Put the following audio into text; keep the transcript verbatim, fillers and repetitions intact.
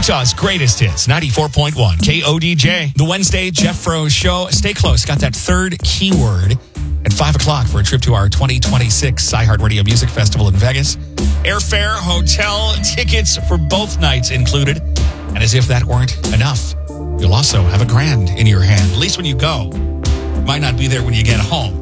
Utah's greatest hits, ninety-four point one K O D J. The Wednesday Jeff Froh Show. Stay close. Got that third keyword at five o'clock for a trip to our twenty twenty-six iHeartRadio Music Festival in Vegas. Airfare, hotel, tickets for both nights included. And as if that weren't enough, you'll also have a grand in your hand, at least when you go. Might not be there when you get home.